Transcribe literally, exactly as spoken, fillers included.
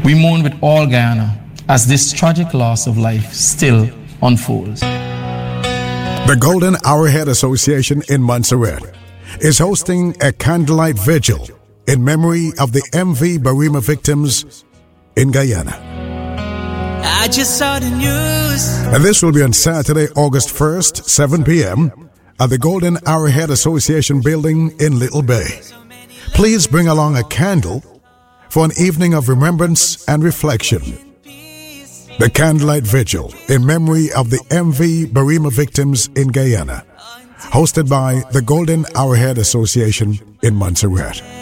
We mourn with all Guyana as this tragic loss of life still unfolds. The Golden Arrowhead Association in Montserrat is hosting a candlelight vigil in memory of the M V Barima victims in Guyana. I just saw the news. And this will be on Saturday, August first, seven p.m. at the Golden Arrowhead Association building in Little Bay. Please bring along a candle for an evening of remembrance and reflection. The Candlelight Vigil in memory of the M V Barima victims in Guyana, hosted by the Golden Arrowhead Association in Montserrat.